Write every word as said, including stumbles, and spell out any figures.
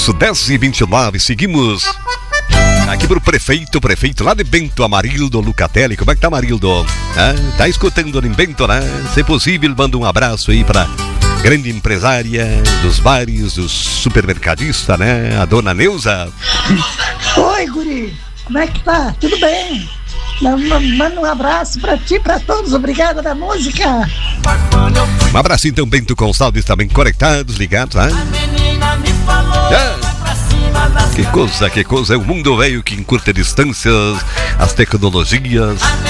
Isso, dez e vinte e nove, seguimos aqui pro prefeito, prefeito lá de Bento, Amarildo Lucatelli. Como é que tá, Amarildo? Ah, tá escutando em Bento, né? Se possível, manda um abraço aí pra grande empresária dos bares, dos supermercadistas, né? A dona Neuza. Oi, guri, como é que tá? Tudo bem? Manda um abraço pra ti, pra todos, obrigada da música. Um abraço então, Bento Gonçalves, também conectados, ligados, né? Ah. Que coisa, que coisa, é o mundo velho que encurta distâncias, as tecnologias.